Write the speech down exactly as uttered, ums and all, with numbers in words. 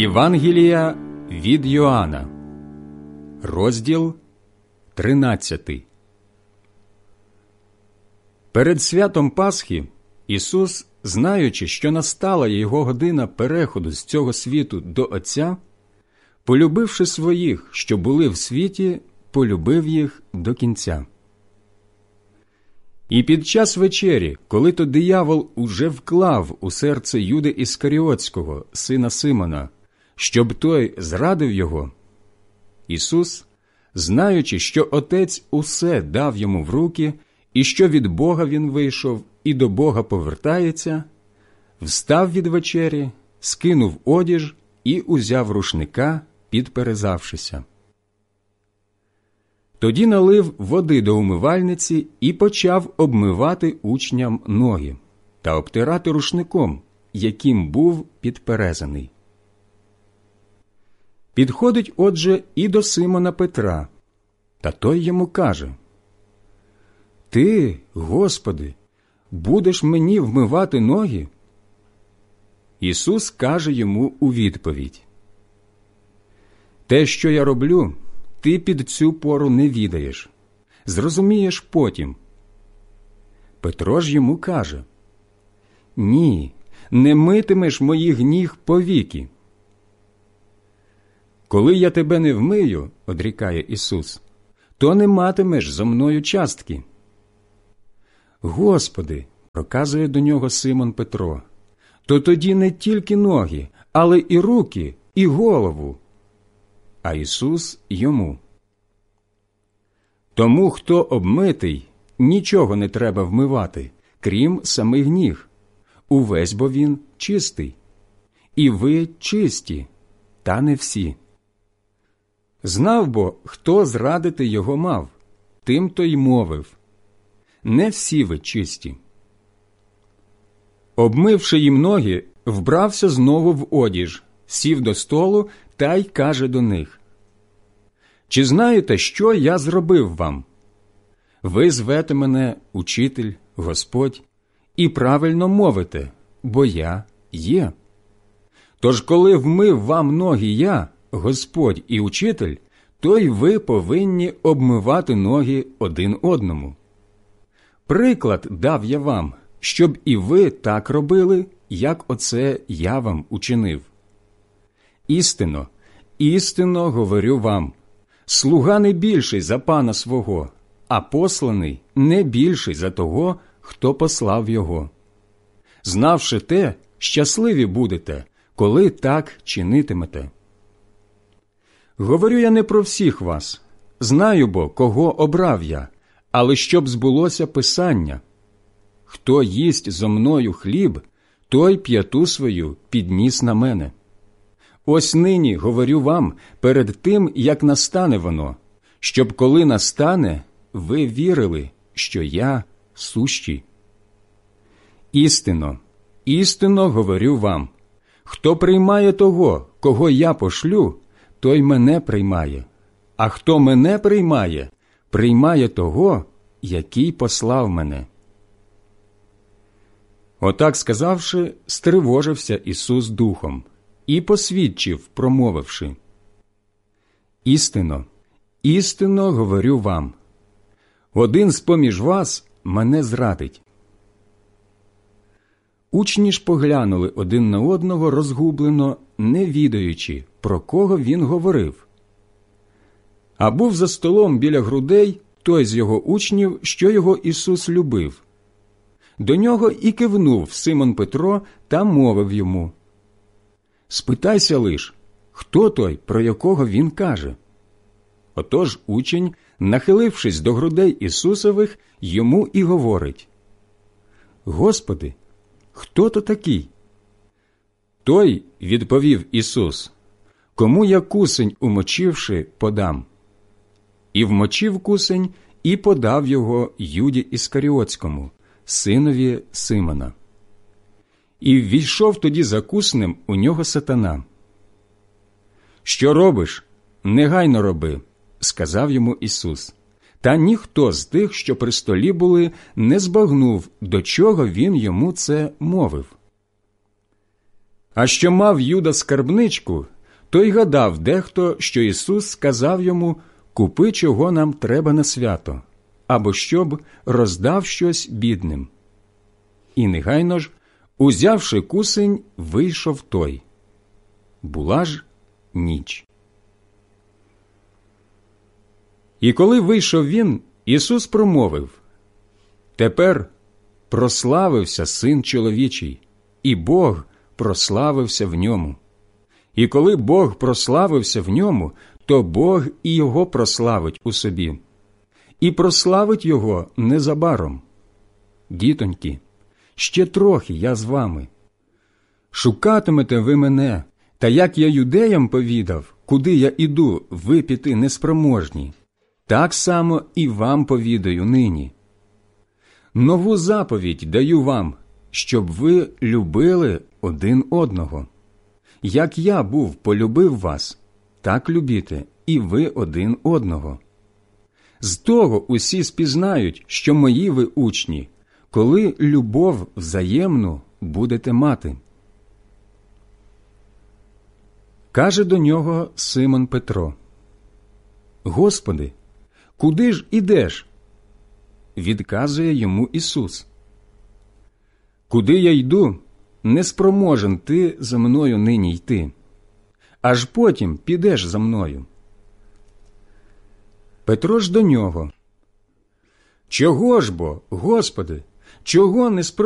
Євангелія від Йоанна, розділ тринадцятий. Перед святом Пасхи Ісус, знаючи, що настала Його година переходу з цього світу до Отця, полюбивши своїх, що були в світі, полюбив їх до кінця. І під час вечері, коли то диявол уже вклав у серце Юди Іскаріотського, сина Симона, щоб той зрадив його, Ісус, знаючи, що Отець усе дав йому в руки, і що від Бога він вийшов і до Бога повертається, встав від вечері, скинув одіж і узяв рушника, підперезавшися. Тоді налив води до умивальниці і почав обмивати учням ноги та обтирати рушником, яким був підперезаний. Підходить, отже, і до Симона Петра, та той йому каже: «Ти, Господи, будеш мені вмивати ноги?» Ісус каже йому у відповідь: «Те, що я роблю, ти під цю пору не відаєш, зрозумієш потім». Петро ж йому каже: «Ні, не митимеш моїх ніг повіки». «Коли я тебе не вмию, – одрікає Ісус, – то не матимеш зо мною частки». «Господи, – проказує до нього Симон Петро, – то тоді не тільки ноги, але і руки, і голову». А Ісус йому: «Тому, хто обмитий, нічого не треба вмивати, крім самих ніг. Увесь бо він чистий. І ви чисті, та не всі. Знав бо, хто зрадити його мав, тим то й мовив: не всі ви чисті». Обмивши їм ноги, вбрався знову в одіж, сів до столу та й каже до них: «Чи знаєте, що я зробив вам? Ви звете мене Учитель, Господь, і правильно мовите, бо я є. Тож, коли вмив вам ноги я, Господь і Учитель, то й ви повинні обмивати ноги один одному. Приклад дав я вам, щоб і ви так робили, як оце я вам учинив. Істинно, істинно говорю вам, слуга не більший за пана свого, а посланий не більший за того, хто послав його. Знавши те, щасливі будете, коли так чинитимете. Говорю я не про всіх вас, знаю бо, кого обрав я, але щоб збулося Писання: хто їсть зо мною хліб, той п'яту свою підніс на мене. Ось нині говорю вам перед тим, як настане воно, щоб коли настане, ви вірили, що я сущий. Істинно, істинно говорю вам, хто приймає того, кого я пошлю, той мене приймає, а хто мене приймає, приймає того, який послав мене». Отак сказавши, стривожився Ісус духом і посвідчив, промовивши: «Істинно, істинно говорю вам, один з-поміж вас мене зрадить». Учні ж поглянули один на одного розгублено, не відаючи, про кого він говорив. А був за столом біля грудей той з його учнів, що його Ісус любив. До нього і кивнув Симон Петро та мовив йому: «Спитайся лиш, хто той, про якого він каже?» Отож учень, нахилившись до грудей Ісусових, йому і говорить: «Господи, хто то такий?» Той відповів Ісус: «Кому я кусень, умочивши, подам». І вмочив кусень, і подав його Юді Іскаріотському, синові Симона. І ввійшов тоді за куснем у нього сатана. «Що робиш? Негайно роби», – сказав йому Ісус. Та ніхто з тих, що при столі були, не збагнув, до чого він йому це мовив. А що мав Юда скарбничку, той гадав дехто, що Ісус сказав йому: «Купи, чого нам треба на свято», або щоб роздав щось бідним. І негайно ж, узявши кусень, вийшов той. Була ж ніч. І коли вийшов він, Ісус промовив: «Тепер прославився Син чоловічий, і Бог прославився в ньому. І коли Бог прославився в ньому, то Бог і його прославить у собі. І прославить його незабаром. Дітоньки, ще трохи я з вами. Шукатимете ви мене, та як я юдеям повідав, куди я іду, ви піти неспроможні, так само і вам повідаю нині. Нову заповідь даю вам, щоб ви любили один одного. Як я був полюбив вас, так любіте і ви один одного. З того усі спізнають, що мої ви учні, коли любов взаємну будете мати». Каже до нього Симон Петро: «Господи, куди ж ідеш?» Відказує йому Ісус: «Куди я йду, не спроможен ти за мною нині йти, аж потім підеш за мною». Петро ж до нього: «Чого ж бо, Господи, чого не спроможен